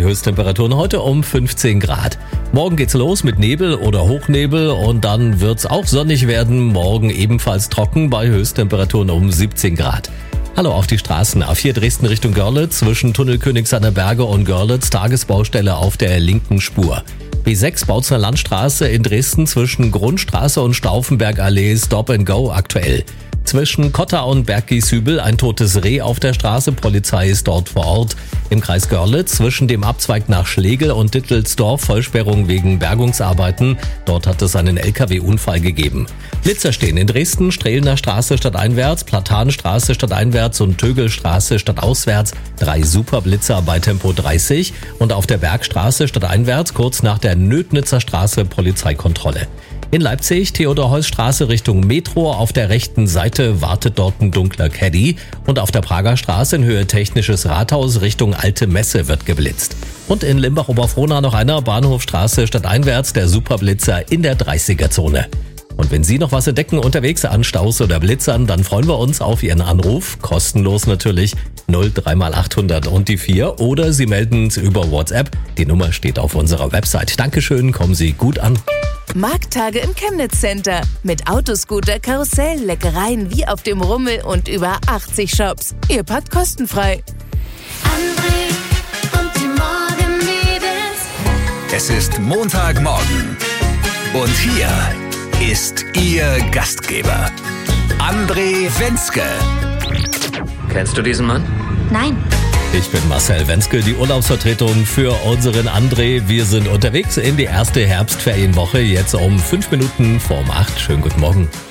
Höchsttemperaturen heute um 15 Grad. Morgen geht's los mit Nebel oder Hochnebel und dann wird's auch sonnig werden. Morgen ebenfalls trocken bei Höchsttemperaturen um 17 Grad. Hallo auf die Straßen. A4 Dresden Richtung Görlitz zwischen Tunnel Königshainer Berge und Görlitz Tagesbaustelle auf der linken Spur. B6 Bautzner Landstraße in Dresden zwischen Grundstraße und Stauffenbergallee Stop and Go aktuell. Zwischen Kotter und Berggieshübel ein totes Reh auf der Straße, Polizei ist dort vor Ort. Im Kreis Görlitz zwischen dem Abzweig nach Schlegel und Dittelsdorf Vollsperrung wegen Bergungsarbeiten. Dort hat es einen LKW-Unfall gegeben. Blitzer stehen in Dresden, Strehlener Straße stadteinwärts, Platanstraße stadteinwärts und Tögelstraße stadtauswärts. 3 Superblitzer bei Tempo 30 und auf der Bergstraße stadteinwärts kurz nach der Nödnitzer Straße Polizeikontrolle. In Leipzig, Theodor-Heuss-Straße Richtung Metro, auf der rechten Seite wartet dort ein dunkler Caddy und auf der Prager Straße in Höhe Technisches Rathaus Richtung Alte Messe wird geblitzt. Und in Limbach-Oberfrohna noch einer Bahnhofstraße stadteinwärts der Superblitzer in der 30er-Zone. Und wenn Sie noch was entdecken unterwegs an Staus oder Blitzern, dann freuen wir uns auf Ihren Anruf, kostenlos natürlich, 03x800 und die 4 oder Sie melden es über WhatsApp. Die Nummer steht auf unserer Website. Dankeschön, kommen Sie gut an. Markttage im Chemnitz Center. Mit Autoscooter, Karussell, Leckereien wie auf dem Rummel und über 80 Shops. Ihr packt kostenfrei. André und die Morgenmädels. Es ist Montagmorgen. Und hier ist Ihr Gastgeber, André Wenzke. Kennst du diesen Mann? Nein. Ich bin Marcel Wenzke, die Urlaubsvertretung für unseren André. Wir sind unterwegs in die erste Herbstferienwoche, jetzt um 5 Minuten vor 8. Schönen guten Morgen.